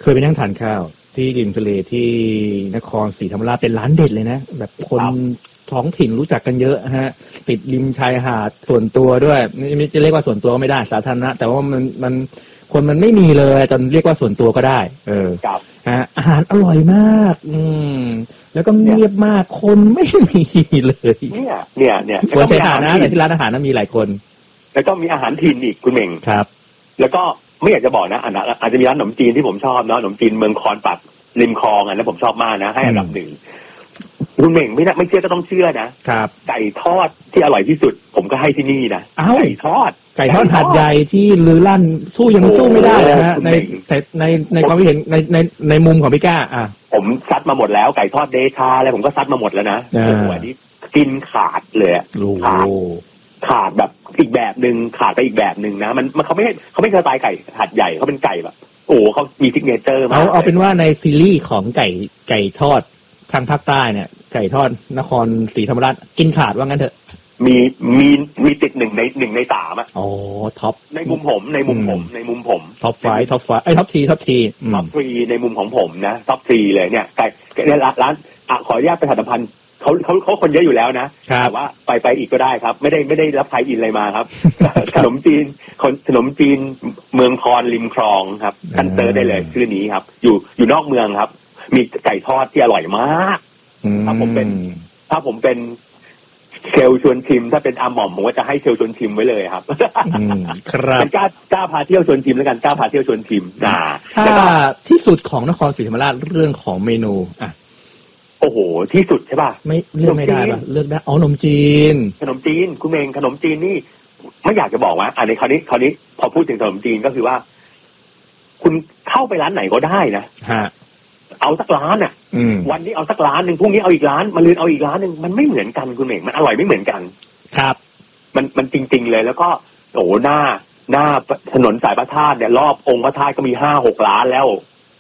ยไปนั่งทานข้าวที่ริมทะเลที่นครศรีธรรมราชเป็นร้านเด็ดเลยนะแบบคนท้องถิ่นรู้จักกันเยอะฮะติดริมชายหาดส่วนตัวด้วยไม่จะเรียกว่าส่วนตัวไม่ได้สาธารณะแต่ว่ามันคนมันไม่มีเลยจนเรียกว่าส่วนตัวก็ได้อาหารอร่อยมากแล้วก็เงียบมากคนไม่มีเลยเนี่ยควรใช้ฐานะแต่ที่ร้านอาหารนั้นมีหลายคนแล้วก็มีอาหารถิ่นอีกคุณเม่งครับแล้วก็ไม่อยากจะบอกนะอาจจะมีร้านขนมจีนที่ผมชอบเนาะขนมจีนเมืองคอนปักริมคลองแล้วผมชอบมากนะให้อันดับหนึ่งคุณเม่งไม่เชื่อก็ต้องเชื่อนะครับไก่ทอดที่อร่อยที่สุดผมก็ให้ที่นี่นะไก่ทอดหาดใหญ่ที่ลือลั่นยังสู้ไม่ได้นะฮะในความคิดเห็นในมุมของพี่ก้าผมซัดมาหมดแล้วไก่ทอดเดชาอะไรผมก็ซัดมาหมดแล้วนะโอ้โหอันนี้กินขาดเลยขาดแบบอีกแบบหนึ่งขาดไปอีกแบบหนึ่งนะมันเขาไม่สไตล์ไก่หาดใหญ่เขาเป็นไก่แบบโอ้เขามีซิกเนเจอร์มากเอาเป็นว่าในซีรีส์ของไก่ทอดทางภาคใต้เนี่ยไก่ทอดนครศรีธรรมราชกินขาดว่างั้นเถอะมีติด1 ใน 3อ่ะท็อปในมุมผมท็อป5ท็อปท็อป 3ในมุมของผมนะท็อป3เลยเนี่ยไก่ร้านขออนุญาตประชาสัมพันธ์เขาคนเยอะอยู่แล้วนะแต่ว่าไปอีกก็ได้ครับไม่ได้รับไทยอินอะไรมาครับ ขนมจีนเมืองคอนริมคลองครับคันเตอร์ได้เลยชื่อนี้ครับอยู่นอกเมืองครับมีไก่ทอดที่อร่อยมากถ้าผมเป็นเชลชวนชิมถ้าเป็นอาหม่อมผมก็จะให้เชลชวนชิมไว้เลยครับครับเป็นกล้าพาเที่ยวชวนชิมแล้วกันกล้าพาเที่ยวชวนชิมถ้าที่สุดของนครศรีธรรมราชเรื่องของเมนูโอ้โหที่สุดใช่ป่ะไม่เลือกไม่ได้ป่ะเลือกได้ขนมจีนคุณเมงขนมจีนนี่ไม่อยากจะบอกว่าในคราวนี้พอพูดถึงขนมจีนก็คือว่าคุณเข้าไปร้านไหนก็ได้นะเอาสักร้านวันนี้เอาสักร้านหนึ่งพรุ่งนี้เอาอีกร้านมะรืนเอาอีกร้านหนึ่งมันไม่เหมือนกันคุณเมงมันอร่อยไม่เหมือนกันครับมันจริงๆเลยแล้วก็โอ้หน้าถนนสายพระธาตุเนี่ยรอบองค์พระธาตุก็มี5-6 ร้านแล้ว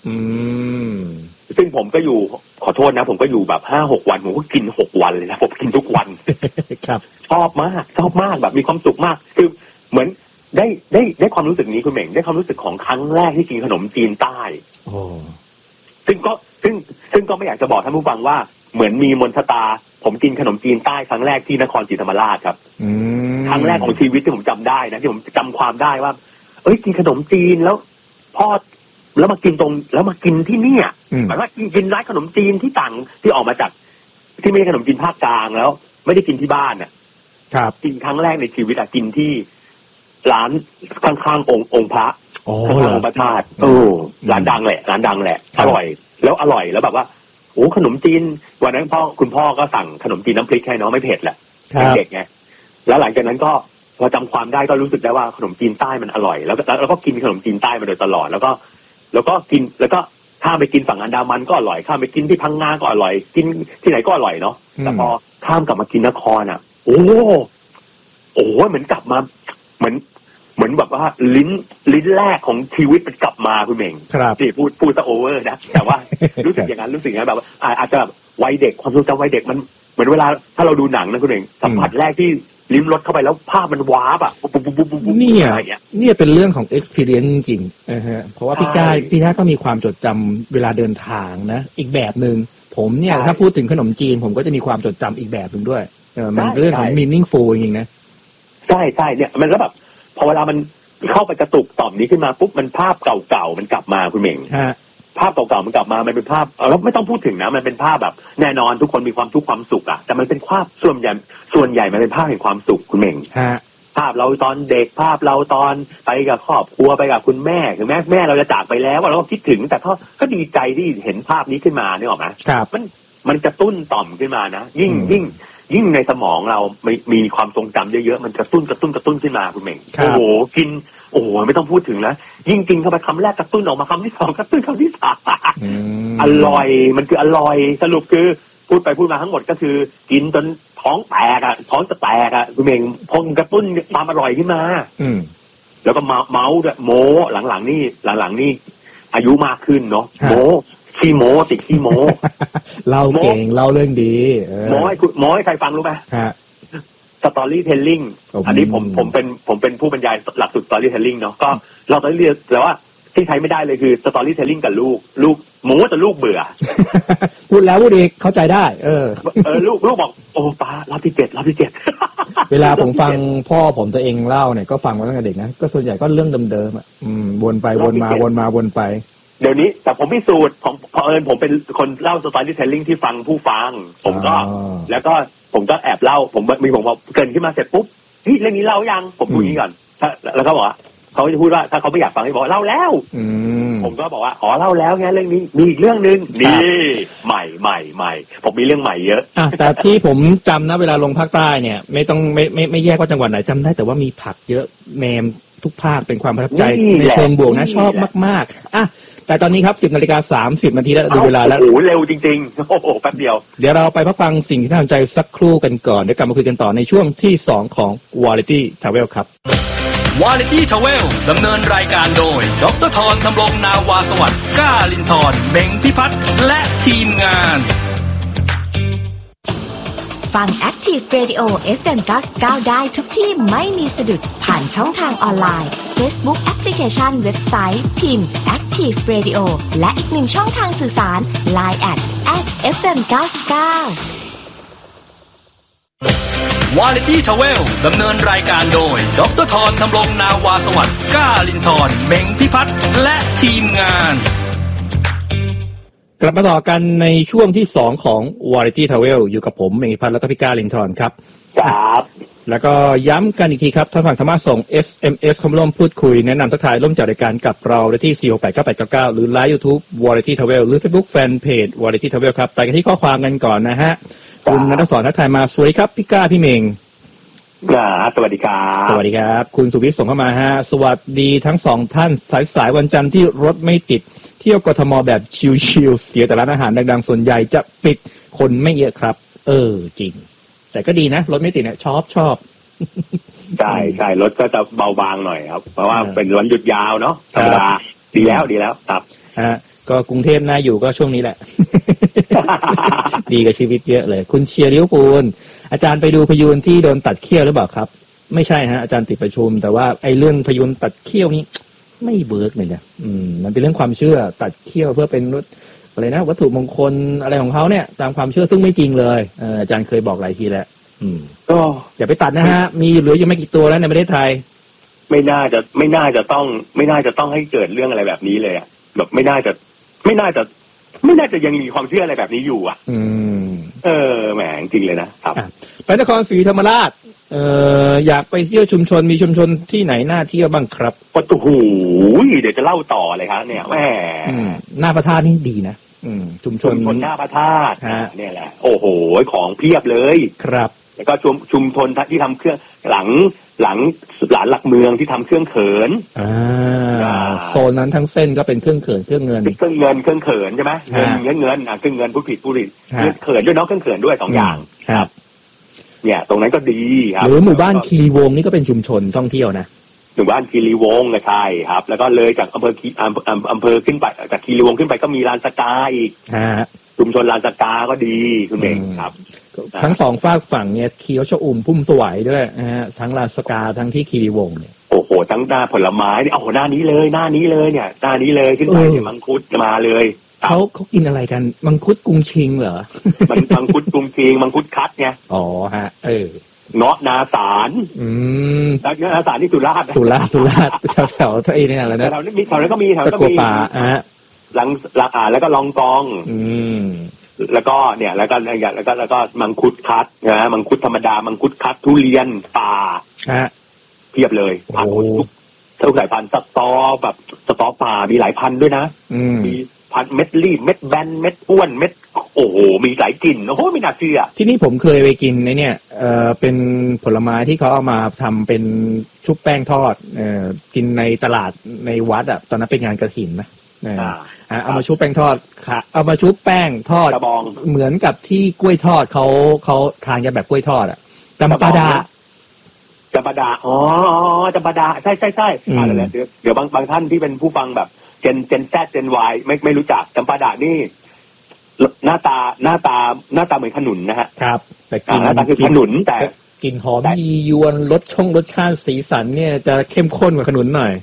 ซึ่งผมก็อยู่ขอโทษนะผมก็อยู่แบบ5-6 วันผมก็กิน6 วันเลยนะผมกินทุกวันครับชอบมากแบบมีความสุขมากคือเหมือนได้ความรู้สึกนี้คุณเม่งได้ความรู้สึกของครั้งแรกที่กินขนมจีนใต้ซึ่งก็ไม่อยากจะบอกท่านผู้ฟังว่าเหมือนมีมนต์ชะตาผมกินขนมจีนใต้ครั้งแรกที่นครศรีธรรมราชครับครั้งแรกของชีวิตที่ผมจำได้นะที่ผมจำความได้ว่ากินขนมจีนแล้วพ่อแล้วมากินที่นี่หมายว่ากินร้านขนมจีนที่ต่างที่ออกมาจากที่ไม่ใช่ขนมจีนภาคกลางแล้วไม่ได้กินที่บ้านครับกินครั้งแรกในชีวิตกินที่ร้านข้างๆองค์พระข้างๆองค์พระธาตุร้านดังแหละอร่อยแล้วแบบว่าโอ้ขนมจีนวันนั้นคุณพ่อก็สั่งขนมจีนน้ำพริกให้น้องไม่เผ็ดแหละเด็กไงแล้วหลังจากนั้นก็พอจำความได้ก็รู้สึกได้ว่าขนมจีนใต้มันอร่อยแล้วก็กินขนมจีนใต้มาโดยตลอดแล้วก็กินแล้วก็ข้ามไปกินฝั่งอันดามันก็อร่อยข้ามไปกินที่พังงาก็อร่อยกินที่ไหนก็อร่อยเนาะแต่พอข้ามกลับมากินนครโอ้เหมือนกลับมาเหมือนแบบว่าลิ้นแรกของชีวิตมันกลับมาคุณเม่งที่พูดซะโอเวอร์นะแต่ว่ารู้สึกอย่างนั้นแบบอาจจะแบบวัยเด็กความทรงจำวัยเด็กมันเหมือนเวลาถ้าเราดูหนังนะคุณเม่งสัมผัสแรกที่ลิ้มรสเข้าไปแล้วภาพมันวาร์ปเนี่ยเป็นเรื่องของ experience จริงๆฮะเพราะว่าพี่ก้าก็มีความจดจำเวลาเดินทางนะอีกแบบนึงผมเนี่ยถ้าพูดถึงขนมจีนผมก็จะมีความจดจำอีกแบบนึงด้วยมันเรื่องของ meaningful จริงๆนะใช่เนี่ยมันแล้วแบบพอเวลามันเข้าไปกระตุกต่อมนี้ขึ้นมาปุ๊บมันภาพเก่าๆมันกลับมาคุณเม่งภาพเก่าๆมันกลับมามันเป็นภาพแล้วไม่ต้องพูดถึงนะมันเป็นภาพแบบแน่นอนทุกคนมีความทุกข์ความสุขแต่มันเป็นภาพส่วนใหญ่มันเป็นภาพแห่งความสุขคุณเม่งภาพเราตอนเด็กภาพเราตอนไปกับครอบครัวไปกับคุณแม่ถึงแม่เราจะจากไปแล้วเราก็คิดถึงแต่ก็ดีใจที่เห็นภาพนี้ขึ้นมาเนี่ยหรอไหมมันกระตุ้นต่อมขึ้นมานะยิ่งในสมองเรามีความทรงจำเยอะๆมันกระตุ้นขึ้นมาคุณเม่งโอ้โหกินโอ้โหไม่ต้องพูดถึงแล้วยิ่งกินเข้าไปคำแรกกระตุ้นออกมาคำที่ 2กระตุ้นคำที่ 3อร่อยมันคืออร่อยสรุปคือพูดไปพูดมาทั้งหมดก็คือกินจนท้องแตกท้องจะแตกคุณเม่งพอกระตุ้นความอร่อยขึ้นมาแล้วก็เมาด้วยโม้หลังๆนี่อายุมากขึ้นเนาะโม้ขี้โม้ติดขี้โม้เราเก่งเล่าเรื่องดีโม้ให้ใครฟังรู้ไหมสตอรี่เทลลิ่งอันนี้ผมเป็นผู้บรรยายหลักสูตรสตอรี่เทลลิ่งเนาะก็เราต้องเรียนแต่ว่าที่ใช้ไม่ได้เลยคือ storytelling กับลูกหมูแต่ลูกเบื่อพูดแล้วพูดอีกเข้าใจได้ลูกบอกโอ้ป้ารอบที่7 เวลาผมฟังพ่อผมตัวเองเล่าเนี่ยก็ฟังมาตั้งแต่เด็กนะก็ส่วนใหญ่ก็เรื่องเดิมๆอ่ะวนไปวนมาวนไปเดี๋ยวนี้แต่ผมพิสูจน์ผมผมเป็นคนเล่า storytelling ที่ฟังผู้ฟังผมก็แล้วก็ผมก็แอบเล่าผมบอกเกินขึ้นมาเสร็จปุ๊บเรื่องนี้เล่ายังผมพูดนี้ก่อนแล้วก็บอกว่าเขาจะพูดว่าถ้าเขาไม่อยากฟังให้บอกเล่าแล้วผมก็บอกว่าอ๋อเล่าแล้วไงเรื่องนี้มีอีกเรื่องนึงนี่ใหม่ผมมีเรื่องใหม่เยอะแต่ที่ผมจำนะเวลาลงภาคใต้เนี่ยไม่ต้องไม่แยกว่าจังหวัดไหนจำได้แต่ว่ามีผักเยอะแมมทุกภาคเป็นความประทับใจในเชิงบวกนะชอบมากๆแต่ตอนนี้ครับ 10:30 นาทีแล้วดูเวลาแล้วโอ้โหเร็วจริงๆโอ้โหแป๊บเดียวเดี๋ยวเราไปพักฟังสิ่งที่น่าสนใจสักครู่กันก่อนเดี๋ยวกลับมาคุยกันต่อในช่วงที่2ของ Variety Travel ครับ Variety Travel ดำเนินรายการโดยดร.ธร ธำรงนาวาสวัสดิ์ก้าลินทร์เม้งพิพัฒน์และทีมงานฟัง Active Radio FM 99ได้ทุกที่ไม่มีสะดุดผ่านช่องทางออนไลน์ Facebook Application เว็บไซต์พิมพ์ Active Radio และอีกหนึ่งช่องทางสื่อสาร Line @FM 99 Variety Travel ดำเนินรายการโดยดร.ธร ธำรงนาวาสวัสดิ์ก้าลินทร์เม้งพิพัฒน์และทีมงานกลับมาต่อกันในช่วงที่2ของ Variety Travel อยู่กับผมเมงพิพัฒน์และก็พี่ก้าลินทร์ครับแล้วก็ย้ำกันอีกทีครับท่านฟังสามารถส่ง SMS คำร่วมพูดคุยแนะนำทักทายร่วมจัดรายการกับเราได้ที่ 4689899 หรือ Live YouTube Variety Travel หรือ Facebook Fanpage Variety Travel ครับไปกันที่ข้อความกันก่อนนะฮะคุณณัฐศรทักทายมาสวัสดีครับพี่ก้าพี่เมงสวัสดีครับสวัสดีครับคุณสุวิทย์ส่งเข้ามาฮะสวัสดีทั้ง2ท่านสายวันจันทร์ที่รถไม่ติดเที่ยวกทมแบบชิลๆเสียแต่ร้านอาหารดังๆส่วนใหญ่จะปิดคนไม่เยอะครับจริงแต่ก็ดีนะรถไม่ติดเนี่ยชอบใช่รถก็จะเบาบางหน่อยครับเพราะว่าเป็นวันหยุดยาวเนาะธรรมดาดีแล้วครับก็กรุงเทพน่าอยู่ก็ช่วงนี้แหละ ดีกับชีวิตเยอะเลยคุณเชียร์ลิเวอร์พูลอาจารย์ไปดูพยูนที่โดนตัดเขี้ยวหรือเปล่าครับไม่ใช่ฮะอาจารย์ติดประชุมแต่ว่าไอ้เรื่องพยูนตัดเขี้ยวนี้ไม่เวิร์กเลยเนี่ยมันเป็นเรื่องความเชื่อตัดเขี้ยวเพื่อเป็นอะไรนะวัตถุมงคลอะไรของเขาเนี่ยตามความเชื่อซึ่งไม่จริงเลยอาจารย์เคยบอกหลายทีแล้วก็อย่าไปตัดนะฮะมีเหลืออยู่ไม่กี่ตัวแล้วในประเทศไทยไม่น่าจะต้องให้เกิดเรื่องอะไรแบบนี้เลยอ่ะแบบไม่น่าจะยังมีความเชื่ออะไรแบบนี้อยู่อ่ะแหมจริงเลยนะครับไปนครศรีธรรมราชอยากไปเที่ยวชุมชนมีชุมชนที่ไหนน่าเที่ยวบ้างครับโอ้โหเดี๋ยวจะเล่าต่อเลยครับเนี่ยแหมหน้าพระธาตุนี่ดีนะชุมชนหน้าพระธาตุเนี่ยแหละโอ้โหของเพียบเลยครับแล้วก็ชุมชนที่ทำเครื่องหลังศาลหลักเมืองที่ทำเครื่องเขินโซนนั้นทั้งเส้นก็เป็นเครื่องเขินเครื่องเงินเครื่องเขินใช่ไหมเงินเครื่องเงินผู้ผิดเขินด้วยเนาะเครื่องเขินด้วย2อย่างครับเนี่ยตรงนั้นก็ดีครับหรือหมู่บ้านคีรีวงศ์นี่ก็เป็นชุมชนท่องเที่ยวนะหมู่บ้านคีรีวงศ์ใช่ครับแล้วก็เลยจากอำเภอขึ้นไปจากคีรีวงศ์ขึ้นไปก็มีลานสกาอีกชุมชนลานสกาก็ดีคุณเองครับทั้งสองฝากฝั่งเนี่ยเคี้ยวชอุ่มพุ่มสวยด้วยนะฮะทั้งลานสกาทั้งที่คีรีวงศ์เนี่ยโอ้โหทั้งหน้าผลไม้เนี่ยโอ้โหหน้านี้เลยเนี่ยหน้านี้เลยขึ้นไปเนี่ยมังคุดมาเลยเขากินอะไรกันมังคุดกรุงชิงเหรอมังคุดกรุงชิงมังคุดคัดไงอ๋อฮะเงาะนาสารแล้วเงาะนาสารนี่สุราษฎร์แถวๆไอ้นี่อะไรนะแถวนั้นก็มีตะกัวป่าหลังแล้วก็ลองกองแล้วก็เนี่ยแล้วก็มังคุดคัดนะมังคุดธรรมดามังคุดคัดทุเรียนป่าเพียบเลยผักทุกสายพันธุ์สตอแบบสตอป่ามีหลายพันธุ์ด้วยนะมีพันธุ์เม็ดรีบเม็ดแบนเม็ดอ้วนเม็ดโอ้โหมีหลายกลิ่นโอ้โหไม่น่าเชื่อที่นี่ผมเคยไปกินเนี่ยเป็นผลไม้ที่เขาเอามาทำเป็นชุบแป้งทอดกินในตลาดในวัดอ่ะตอนนั้นเป็นงานกฐินนะเอามาชุบแป้งทอดค่ะเอามาชุบแป้งทอดเหมือนกับที่กล้วยทอดเขาทานกันแบบกล้วยทอดอ่ะจำปาดาจำปาดาจำปาดาใช่อะไรเดี๋ยวบางท่านที่เป็นผู้ฟังแบบเจนแซดเจนวายไม่รู้จักจำปาดานี่หน้าตาเหมือนขนุนนะฮะครับแต่หน้าตาคือขนุนแต่กลิ่นหอมยียวนรสชาติสีสันเนี่ยจะเข้มข้นกว่าขนุนหน่อย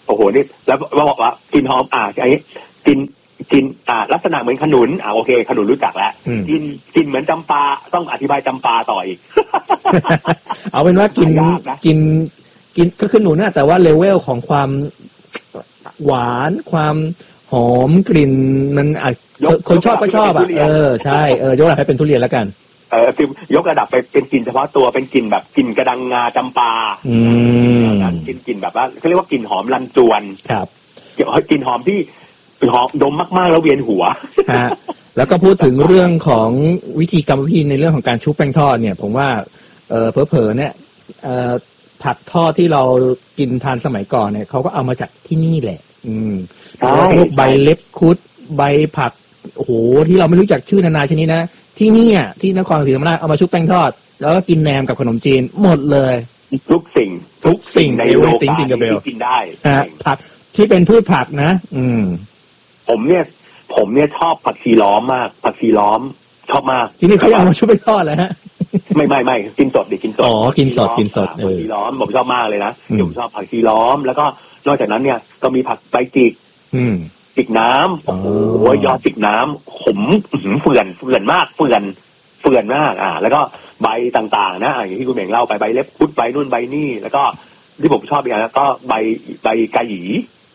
โอ้โหนี่แล้วบอกว่ากลิ่นหอมไอ้กินลักษณะเหมือนขนุนโอเคขนุนรู้จักแล้วกินเหมือนจำปาต้องอธิบายจำปาต่ออีกเอาเป็นว่ากินก็คือหนุนนะแต่ว่าเลเวลของความหวานความหอมกลิ่นมันคนชอบก็ชอบใช่ยกระดับให้เป็นทุเรียนแล้วกันคือยกระดับไปเป็นกลิ่นเฉพาะตัวเป็นกลิ่นแบบกลิ่นกระดังงาจำปากินแบบว่าเขาเรียกว่ากลิ่นหอมลันจวนครับกลิ่นหอมที่หอมดมมากๆแล้วเวียนหัวแล้วก็พูดถึงเรื่องของวิธีกรรมวิธีในเรื่องของการชุบแป้งทอดเนี่ยผมว่าเผลอๆเนี่ยผักทอดที่เรากินทานสมัยก่อนเนี่ยเขาก็เอามาจากที่นี่แหละพวกใบเล็บคุดใบผักโอ้โหที่เราไม่รู้จักชื่อนานาชนิดนะที่นี่ที่นครศรีธรรมราชเอามาชุบแป้งทอดแล้วก็กินแหนมกับขนมจีนหมดเลยทุกสิ่งในโลกาที่กินได้ผักที่เป็นพืชผักนะผมเนี่ยชอบผักชีล้อมมากผักชีล้อมชอบมากที่นี่เขาเอามาชุบแป้งทอดเลยฮะไม่กินสดดิกินสดกินสดผักชีล้อมผมชอบมากเลยนะผมชอบผักชีล้อมแล้วก็นอกจากนั้นเนี่ยก็มีผักใบจิกจิกน้ำโอ้โหยอดจิกน้ำขมเฟื่อนมากเฟื่อนมากแล้วก็ใบต่างๆนะอย่างที่คุณเบ่งเล่าไปใบเล็บคุดใบนู่นใบนี่แล้วก็ที่ผมชอบอีกอย่างก็ใบกะหยี่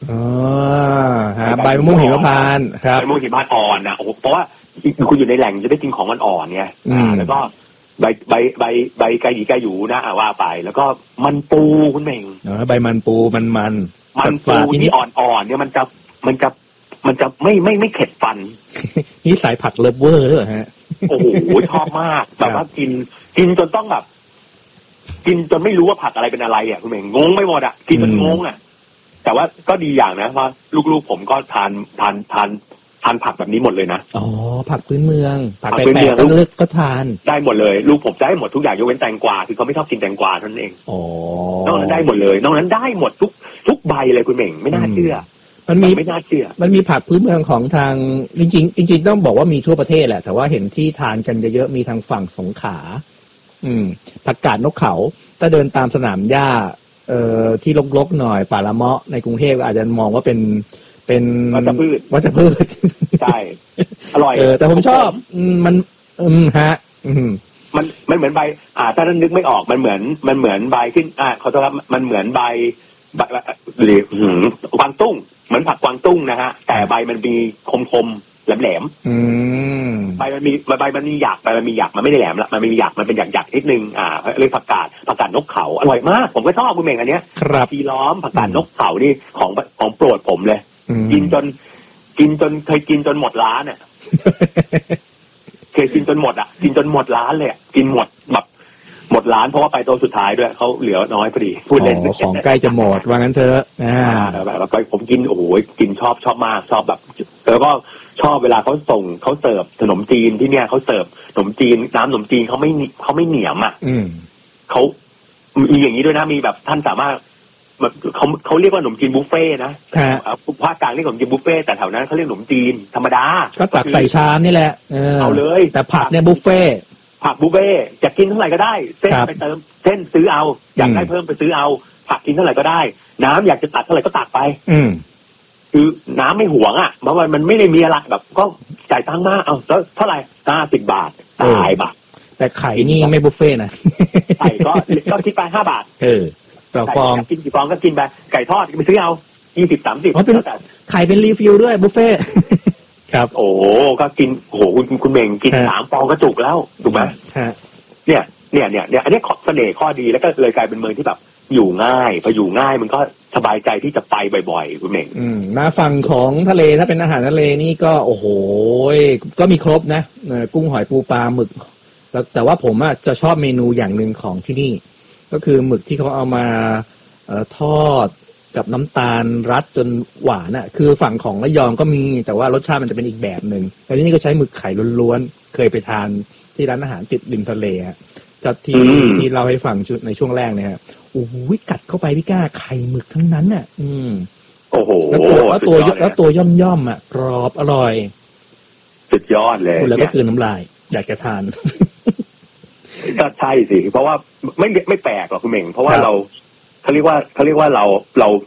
ใบมะม่วงหิมพานต์ครับใบมะม่วงหิมพานต์อ่อนนะโอ้โหเพราะว่าคุณอยู่ในแหล่งจะได้กินของอ่อนๆไงแล้วก็ใบกะหยี่กะหยูนะว่าไปแล้วก็มันปูคุณเบ่งใบมันปูมันปูที่อ่อนๆเนี่ยมันจะไม่เข็ดฟันนี่สายผักเลิฟเวอร์ด้วยฮะโอ้โหชอบมากแบบว่ากินจนต้องแบบกินจนไม่รู้ว่าผักอะไรเป็นอะไรคุณเบ่งงงไม่หมดกินจนงงแต่ว่าก็ดีอย่างนะว่าลูกๆผมก็ทานผักแบบนี้หมดเลยนะผักพื้นเมืองผักแปลกๆลึกก็ทานได้หมดเลยลูกผมได้หมดทุกอย่างยกเว้นแตงกวาคือเขาไม่ชอบกินแตงกวาเท่านั้นเองนอกนั้นได้หมดเลยนอกนั้นได้หมดทุกใบเลยคุณเบ่งไม่น่าเชื่อไม่น่าเชื่อมันมีผักพื้นเมืองของทางจริงต้องบอกว่ามีทั่วประเทศแหละแต่ว่าเห็นที่ทานกันเยอะๆมีทางฝั่งสงขลาผักกาดนกเขาถ้าเดินตามสนามหญ้าที่รกๆหน่อยป่าละเมาะในกรุงเทพอาจจะมองว่าเป็นวัชพืชใช่อร่อยแต่ผมชอบมันฮะมันเหมือนใบถ้าท่านนึกไม่ออกมันเหมือนใบขึ้นขอโทษครับมันเหมือนใบหรือกวางตุ้งเหมือนผักกวางตุ้งนะฮะแต่ใบมันมีคมๆแหลมๆใบมันมีหยักมันไม่ได้แหลมละมันมีหยักมันเป็นหยักนิดนึงเรียกผักกาดนกเขาอร่อยมากผมก็ชอบคุณเม่งอันเนี้ยทีล้อมผักกาดนกเขานี่ของโปรดผมเลยกินจนเคยกินจนหมดร้านเคยกินจนหมดกินจนหมดร้านเลยกินหมดแบบหมดร้านเพราะว่าไปโต๊ะสุดท้ายด้วยเขาเหลือน้อยพอดีพูดเล่นของใกล้จะหมดว่างั้นเถอะแบบผมกินโอ้โหกินชอบมากชอบแบบแล้วก็ชอบเวลาเขาเสิร์ฟขนมจีนที่เนี่ยเขาเสิร์ฟขนมจีนน้ำขนมจีนเขาไม่เหนียมเขามีอย่างนี้ด้วยนะมีแบบท่านสามารถเขาเรียกว่าขนมจีนบุฟเฟ่นะภาคกลางเรียกขนมจีนบุฟเฟ่แต่แถวนั้นเขาเรียกขนมจีนธรรมดาก็ตักใส่ชามนี่แหละเอาเลยแต่ผักเนี่ยบุฟเฟ่ผักบุฟเฟ่จะกินเท่าไหร่ก็ได้เส้นไปเติมเส้นซื้อเอาอยากได้เพิ่มไปซื้อเอาผักกินเท่าไหร่ก็ได้น้ำอยากจะตักเท่าไหร่ก็ตักไปคือน้ำไม่หวงเพราะว่ามันไม่ได้มีอะไรแบบก็จ่ายตังค์มาเอาแล้วเท่าไหร่50 บาทตายบาทแต่ไข่นี่ไม่บุฟเฟ่นะไข่ก็คิดไป5 บาทต่อฟองกินกี่ฟองก็กินไปไก่ทอดไปซื้อเอา20-30 แต่ไข่เป็นรีฟิลด้วยบุฟเฟ่ครับโอ้ก็กินโอ้โหคุณเม่งกิน3 ฟองก็จุกแล้วถูกไหมเนี่ยอันนี้เสน่ห์ข้อดีแล้วก็เลยกลายเป็นเมืองที่แบบอยู่ง่ายพออยู่ง่ายมันก็สบายใจที่จะไปบ่อยๆคุณเม่งมาฝั่งของทะเลถ้าเป็นอาหารทะเลนี่ก็โอ้โหก็มีครบนะกุ้งหอยปูปลาหมึกแต่ว่าผมจะชอบเมนูอย่างหนึ่งของที่นี่ก็คือหมึกที่เขาเอามาทอดกับน้ำตาลรัดจนหวานคือฝั่งของระยองก็มีแต่ว่ารสชาติมันจะเป็นอีกแบบหนึ่งแต่ที่นี่ก็ใช้หมึกไข่ล้วนๆเคยไปทานที่ร้านอาหารติดริมทะเลก็ที่เราให้ฟังในช่วงแรกเนี่ยโอ้โหกัดเข้าไปพี่ก้าไข่หมึกทั้งนั้นโอ้โหแล้วตัวย่อมกรอบอร่อยสุดยอดเลยแล้วก็คือน้ำลายอยากจะทานก็ใช่สิเพราะว่าไม่แปลกหรอกคุณเม่งเพราะว่าเขาเรียกว่าเรา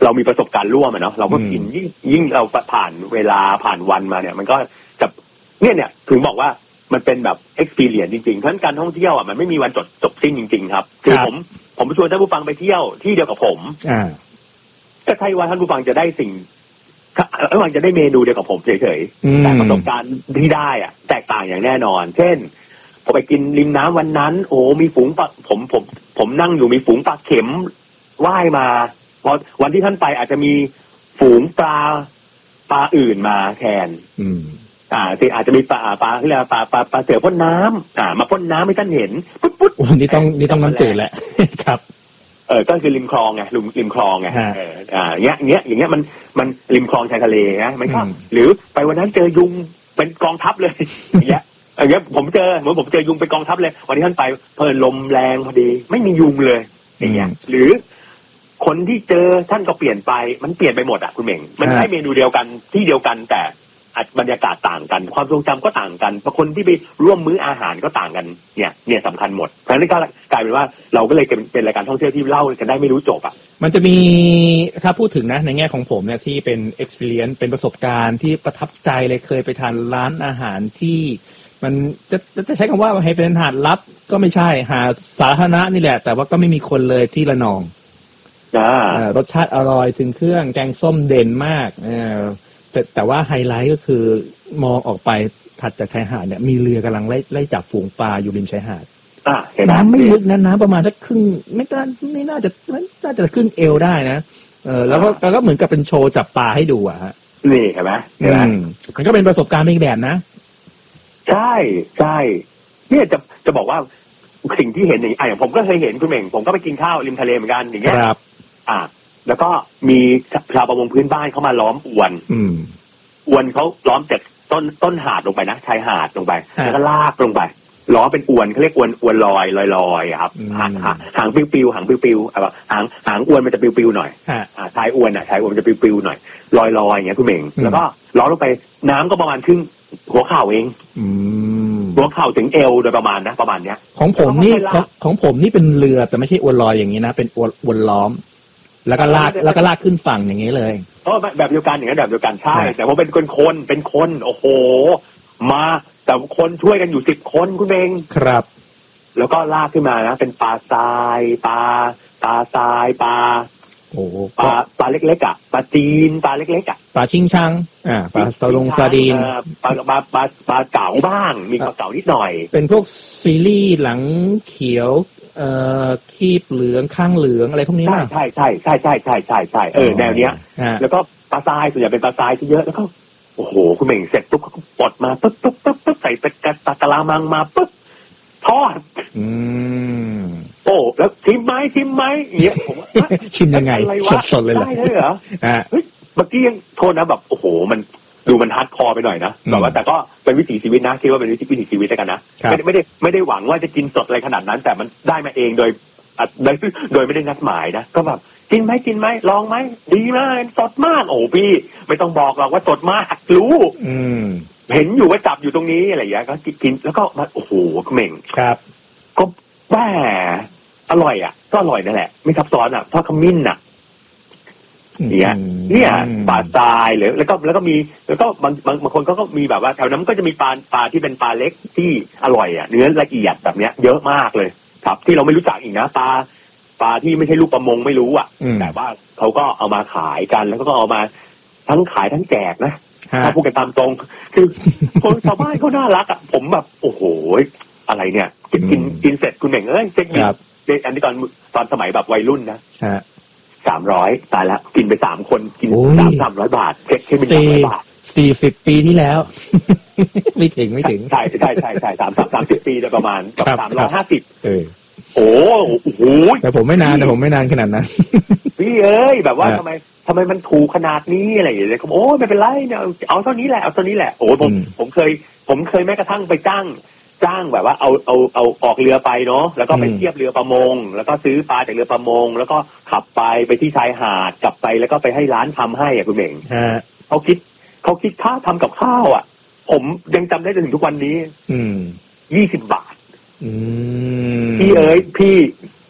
เรามีประสบการณ์ร่วมเนาะเราก็กินยิ่งเราผ่านเวลาผ่านวันมาเนี่ยมันก็จะเนี่ยถึงบอกว่ามันเป็นแบบ experience จริงๆเพราะฉะนั้นการท่องเที่ยวอ่ะมันไม่มีวันจบสิ้นจริงๆครับคือผมชวนท่านผู้ฟังไปเที่ยวที่เดียวกับผมก็ใช่ว่าท่านผู้ฟังจะได้สิ่งท่านผู้ฟังจะได้เมนูเดียวกับผมเฉยๆแต่ประสบการณ์ที่ได้อ่ะแตกต่างอย่างแน่นอนเช่นพอไปกินริมน้ำวันนั้นโอ้มีฝูงปลาผมนั่งอยู่มีฝูงปลาเข็มว่ายมาพอวันที่ท่านไปอาจจะมีฝูงปลาอื่นมาแทนอาจจะมีปลาที่เรียกปลาเสือพ่นน้ำมาพ่นน้ำให้ท่านเห็นปุ๊บวันนี้ต้องน้ำจืดแหละครับก็คือริมคลองไงริมคลองไงอย่างเงี้ยมันริมคลองชายทะเลนะมันก็หรือไปวันนั้นเจอยุงเป็นกองทัพเลยอย่างเงี้ยผมเจอยุงเป็นกองทัพเลยวันที่ท่านไปเพลินลมแรงพอดีไม่มียุงเลยอย่างเงี้ยหรือคนที่เจอท่านก็เปลี่ยนไปมันเปลี่ยนไปหมดอ่ะคุณเหม่งมันได้เมนูเดียวกันที่เดียวกันแต่บรรยากาศต่างกันความทรงจำก็ต่างกันบางคนที่ไปร่วมมื้ออาหารก็ต่างกันเนี่ยสำคัญหมดเพราะฉะนั้นก็กลายเป็นว่าเราก็เลยเป็นรายการท่องเที่ยวที่เล่ากันได้ไม่รู้จบอ่ะมันจะมีถ้าพูดถึงนะในแง่ของผมเนี่ยที่เป็น experience เป็นประสบการณ์ที่ประทับใจเลยเคยไปทานร้านอาหารที่มันจะใช้คำว่าให้เป็นอาหารลับก็ไม่ใช่หาสาธารณะนี่แหละแต่ว่าก็ไม่มีคนเลยที่ระนองรสชาติอร่อยถึงเครื่องแกงส้มเด่นมากแต่ว่าไฮไลท์ก็คือมองออกไปถัดจากชายหาดเนี่ยมีเรือกำลังไล่จับฝูงปลาอยู่ริมชายหาดน้ำไม่ลึกนะน้ำประมาณสักครึ่งไม่น่าจะครึ่งเอวได้นะแล้วก็เหมือนกับเป็นโชว์จับปลาให้ดูอะฮะนี่เห็นไหมมันก็เป็นประสบการณ์อีกแบบนะใช่เนี่ยจะบอกว่าสิ่งที่เห็นอย่างผมก็เคยเห็นคุณเหม่งผมก็ไปกินข้าวริมทะเลเหมือนกันอย่างเงี้ยครับแล้วก็มีชาวประมงพื้นบ้านเขามาล้อมอวนเขาล้อมจากต้นหาดลงไปนะชายหาดลงไปแล้วก็ลากลงไปล้อเป็นอวนเขาเรียกอวนลอยครับหางปิ้วหางอวนมันจะปิ้วหน่อยชายอวนมันจะปิ้วหน่อยลอยอย่างเงี้ยคุณเหม่งแล้วก็ล้อลงไปน้ำก็ประมาณครึ่งหัวเข่าเองหัวเข่าถึงเอวโดยประมาณเนี้ยของผมนี่เป็นเรือแต่ไม่ใช่อวนลอยอย่างนี้นะเป็นอวนล้อมแล้วก็ลากขึ้นฝั่งอย่างนี้เลยแบบเดียวกันอย่างนั้นแบบเดียวกันใช่แต่ผมเป็นคนโอ้โหมาแต่คนช่วยกันอยู่10 คนคุณเองครับแล้วก็ลากขึ้นมานะเป็นปลาทรายปลาโอ้ปลาเล็กๆอ่ะปลาจีนปลาเล็กๆอ่ะปลาชิงชังปลาสลงซาดีนปลาเก๋าบ้างมีปลาเก๋านิดหน่อยเป็นพวกซีรีส์หลังเขียวคีบเหลืองข้างเหลืองอะไรพวกนี้ป่ะใช่แนวเนี้ยแล้วก็ปลาทรายส่วนใหญ่เป็นปลาทรายที่เยอะแล้วก็โอ้โหคุณเหม่งเสร็จปุ๊บก็ปลดมาปุ๊บใส่ตะกะลามังมาปุ๊บทอดโอ้แล้วชิมไหมอย่างเงี้ยผมชิมยังไงสดเลยเหรอได้เหรอเฮ้ยเมื่อกี้ยังโทษนะแบบโอ้โหมันดูมันฮาร์ดคอร์ไปหน่อยนะแบบว่าแต่ก็เป็นวิถีชีวิตนะคิดว่าเป็นวิถีชีวิตแล้วกันนะไม่ได้หวังว่าจะกินสดอะไรขนาดนั้นแต่มันได้มาเองโดยไม่ได้นัดหมายนะก็แบบกินไหมลองไหมดีมากสดมากโอ้พี่ไม่ต้องบอกหรอกว่าสดมากรู้เห็นอยู่ว่าจับอยู่ตรงนี้อะไรอย่างเงี้ยก็กินแล้วก็มาโอ้โหเหม่งครับก็แหมอร่อยอ่ะก็อร่อยนั่นแหละไม่ซับซ้อนอ่ะทอดขมิ้นอ่ะเนี่ยปลาทรายหรือแล้วก็มีแล้วก็บางคนก็มีแบบว่าแถวนั้นก็จะมีปลาที่เป็นปลาเล็กที่อร่อยอ่ะเนื้อละเอียดแบบเนี้ยเยอะมากเลยครับที่เราไม่รู้จักอีกนะปลาที่ไม่ใช่ลูกประมงไม่รู้อ่ะแต่ว่าเขาก็เอามาขายกันแล้วก็เอามาทั้งขายทั้งแจกนะถ้าพูดกันตามตรงคือคนชาวบ้านเขาน่ารักอ่ะผมแบบโอ้โหอะไรเนี่ยกินเสร็จคุณเหม่งเช็คบิลอันนี้ตอนสมัยแบบวัยรุ่นนะ300ตายแล้วกินไป3 คนกิน300 บาทเช็คบิล300 บาท 40 ปีที่แล้วไม่ถึงใช่30 ปีโดยประมาณแบบ350โอ้โหแต่ผมไม่นานขนาดนั้นพี่แบบว่าทำไมมันถูกขนาดนี้อะไรอย่างเงี้ยโอ้ไม่เป็นไรเนี่ยเอาเท่านี้แหละโอ้ผมเคยแม้กระทั่งไปจ้างแบบว่าเอาออกเรือไปเนาะแล้วก็ไปเทียบเรือประมงแล้วก็ซื้อปลาจากเรือประมงแล้วก็ขับไปที่ชายหาดกลับไปแล้วก็ไปให้ร้านทำให้อ่ะคุณเหม่งเขาคิดค่าทำกับข้าวอ่ะผมยังจำได้จนถึงทุกวันนี้20 บาทพี่พี่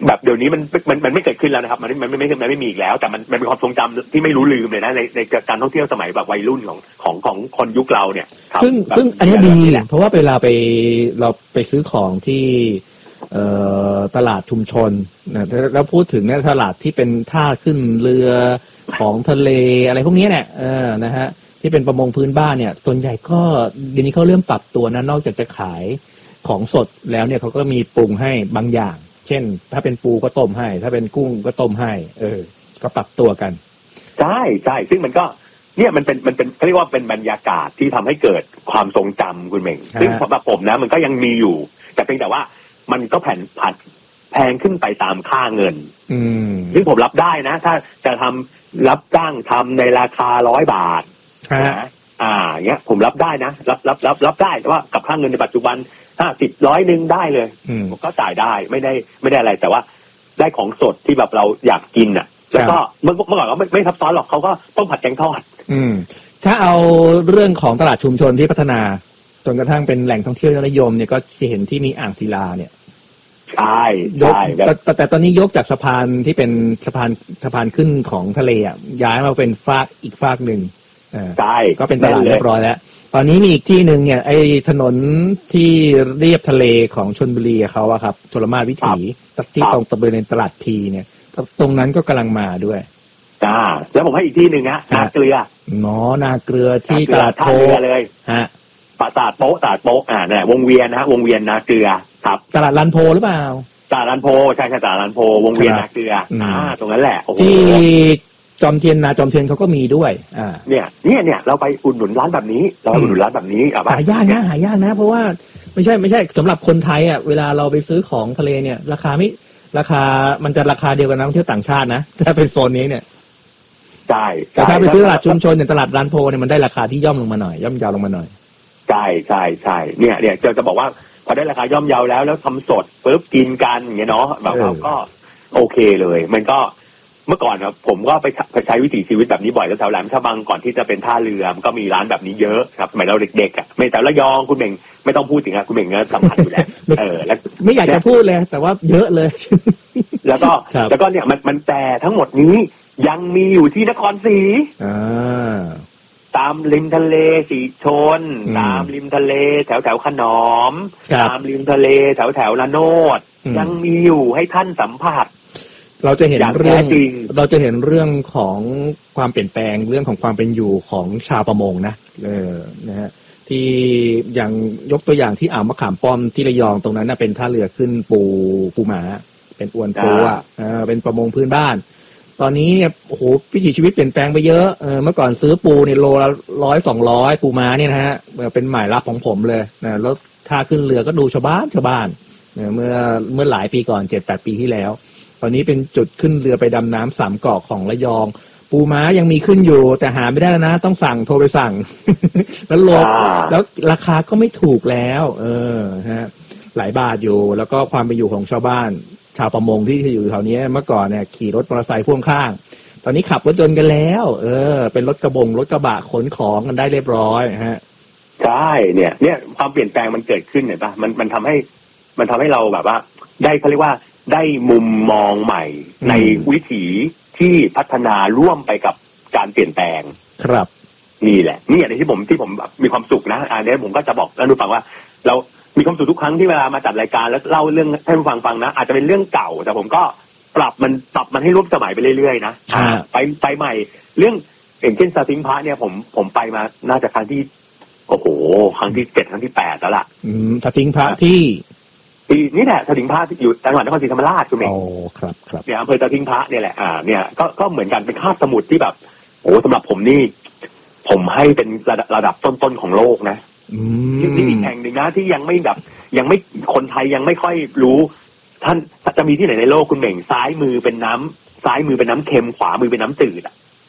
แบบเดี๋ยวนี้มันไม่เกิดขึ้นแล้วนะครับมันไม่มีอีกแล้วแต่มันเป็นความทรงจำที่ไม่รู้ลืมเลยนะในการท่องเที่ยวสมัยแบบวัยรุ่นของคนยุคเราเนี่ยซึ่งอันนี้ดีเพราะว่าเวลาเราไปซื้อของที่ตลาดชุมชนนะแล้วพูดถึงเนี่ยตลาดที่เป็นท่าขึ้นเรือของทะเลอะไรพวกนี้เนี่ยนะฮะที่เป็นประมงพื้นบ้านเนี่ยส่วนใหญ่ก็เดี๋ยวนี้เขาเริ่มปรับตัวนะนอกจากจะขายของสดแล้วเนี่ยเขาก็มีปรุงให้บางอย่างเช่นถ้าเป็นปูก็ต้มให้ถ้าเป็นกุ้งก็ต้มให้ก็ปรับตัวกันใช่ใช่ซึ่งมันก็เนี่ยมันเป็นเขาเรียกว่าเป็นบรรยากาศที่ทำให้เกิดความทรงจำคุณเม่งซึ่งสำหรับผมนะมันก็ยังมีอยู่แต่เพียงแต่ว่ามันก็แพงขึ้นไปตามค่าเงินซึ่งผมรับได้นะถ้าจะรับจ้างทำในราคา100 บาทนะเงี้ยผมรับได้นะรับได้แต่ว่ากับค่าเงินในปัจจุบัน50 100นึงได้เลยผมก็จ่ายได้ไม่ได้อะไรแต่ว่าได้ของสดที่แบบเราอยากกินอ่ะแล้วก็เมื่อก่อนก็ไม่ซับซ้อนหรอกเขาก็ต้องผัดแกงทอดถ้าเอาเรื่องของตลาดชุมชนที่พัฒนาจนกระทั่งเป็นแหล่งท่องเที่ยวยอดนิยมเนี่ยก็เห็นที่มีอ่างศิลาเนี่ยใช่แต่ตอนนี้ยกจากสะพานที่เป็นสะพานขึ้นของทะเลอ่ะย้ายมาเป็นอีกฟากหนึ่งใช่ก็เป็นตลาดเรียบร้อยแล้วตอนนี้มีอีกที่หนึ่งเนี่ยไอ้ถนนที่เรียบทะเลของชลบุรีเขาอะครับชลมาศวิถีที่ตรงตะบนในตลาดพีเนี่ยตรงนั้นก็กำลังมาด้วยแล้วผมให้อีกที่หนึ่งฮะนาเกลือนาเกลือที่ตลาดโพเลยฮะตลาดโป๊ะเนี่ยวงเวียนนะฮะวงเวียนนาเกลือครับตลาดลันโพหรือเปล่าตลาดลันโพใช่ตลาดลันโพวงเวียนนาเกลือตรงนั้นแหละที่จอมเทียนเขาก็มีด้วยเนี่ยเราไปอุดหนุนร้านแบบนี้หายากนะเพราะว่าไม่ใช่สำหรับคนไทยอ่ะเวลาเราไปซื้อของทะเลเนี่ยราคามันจะราคาเดียวกันนักท่องเที่ยวต่างชาตินะถ้าเป็นโซนนี้เนี่ยใช่แต่ถ้าไปซื้อตลาดชุมชนอย่างตลาดร้านโพเนี่ยมันได้ราคาที่ย่อมลงมาหน่อยย่อมเยาวลงมาหน่อยใช่เนี่ยจะบอกว่าพอได้ราคาย่อมเยาแล้วทำสดปุ๊บกินกันอย่างเงี้ยเนาะแบบเราก็โอเคเลยมันก็เมื่อก่อนครับผมก็ไปใช้วิถีชีวิตแบบนี้บ่อยแล้วแถวแหลมฉบังก่อนที่จะเป็นท่าเรือมันก็มีร้านแบบนี้เยอะครับสมัยเราเด็กๆอ่ะไม่แต่ระยองคุณเม่งไม่ต้องพูดถึงคุณเม่งก็สัมผัสอยู่แล้วแล้วไม่อยากจะพูดเลยแต่ว่าเยอะเลยแล้วก็เนี่ยมันแต่ทั้งหมดนี้ยังมีอยู่ที่นครศรีตามริมทะเลสีชนตามริมทะเลแถวขนอมตามริมทะเลแถวละโนดยังมีอยู่ให้ท่านสัมผัสเราจะเห็นเรื่องของความเปลี่ยนแปลงเรื่องของความเป็นอยู่ของชาวประมงนะฮะที่อย่างยกตัวอย่างที่อ่าวมะขามป้อมที่ระยองตรงนั้นน่ะเป็นท่าเรือขึ้นปูหมาเป็นอวนปูเป็นประมงพื้นบ้านตอนนี้เนี่ยโอ้โหวิถีชีวิตเปลี่ยนแปลงไปเยอะเมื่อก่อนซื้อปูเนี่ยโลละ100-200ปูม้าเนี่ยนะฮะเป็นหมายรับของผมเลยนะแล้วท่าขึ้นเรือก็ดูชาวบ้านเมื่อหลายปีก่อน 7-8 ปีที่แล้วตอนนี้เป็นจุดขึ้นเรือไปดำน้ำ3 เกาะของระยองปูม้ายังมีขึ้นอยู่แต่หาไม่ได้แล้วนะต้องโทรไปสั่ง แล้วราคาก็ไม่ถูกแล้วฮะหลายบาทอยู่แล้วก็ความเป็นอยู่ของชาวบ้านชาวประมงที่อยู่แถวนี้เมื่อก่อนเนี่ยขี่รถมอเตอร์ไซค์พ่วงข้างตอนนี้ขับรถยนต์กันแล้วเป็นรถกระบะขนของกันได้เรียบร้อยฮะใช่เนี่ยความเปลี่ยนแปลงมันเกิดขึ้นเห็นป่ะมันทำให้เราแบบว่าได้เขาเรียกว่าได้มุมมองใหม่ในวิถีที่พัฒนาร่วมไปกับการเปลี่ยนแปลงครับนี่แหละนี่อะไรที่ผมมีความสุขนะอันนี้ผมก็จะบอกท่านผู้ฟังว่าเรามีความสุขทุกครั้งที่เวลามาจัดรายการแล้วเล่าเรื่องให้ผู้ฟังนะอาจจะเป็นเรื่องเก่าแต่ผมก็ปรับมันให้ร่วมสมัยไปเรื่อยๆนะไปใหม่เรื่องอย่างเช่นสติงพระเนี่ยผมไปมาน่าจะครั้งที่โอ้โหครั้งที่7ครั้งที่8แล้วล่ะสติงพระที่นี่แหละสติงพระที่อยู่จังหวัดนครศรีธรรมราชคุณเมย์ครับเนี่ยอำเภอสติงพระเนี่ยแหละเนี่ยก็เหมือนกันเป็นคาบสมุทรที่แบบโอ้สำหรับผมนี่ผมให้เป็นระดับต้นๆของโลกนะนี่อีกแห่งหนึ่งนะที่ยังไม่คนไทยยังไม่ค่อยรู้ท่านจะมีที่ไหนในโลกคุณเม่งซ้ายมือเป็นน้ำเค็มขวามือเป็นน้ำจืด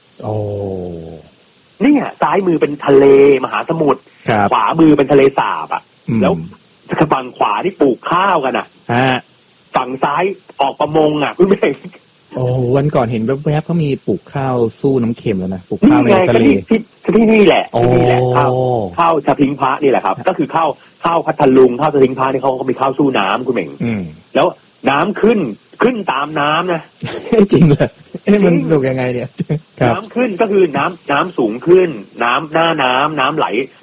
เนี่ยซ้ายมือเป็นทะเลมหาสมุทรขวามือเป็นทะเลสาบแล้วฝั่งขวาที่ปลูกข้าวกันฝั่งซ้ายออกประมงคุณเม่งวันก่อนเห็นแวบๆเขามีปลูกข้าวสู้น้ำเค็มแล้วนะปลูกข้าวในทะเลที่นี่แหละข้าวชะพิงพระนี่แหละครับก็คือข้าวพัทลุงข้าวชะพิงพระนี่เขาก็มีข้าวสู้น้ำคุณเม่งแล้วน้ำขึ้นตามน้ำนะจริงเลยมันดูยังไงเนี่ยน้ำขึ้นก็คือน้ำสูงขึ้นน้ำหน้าน้ำไหล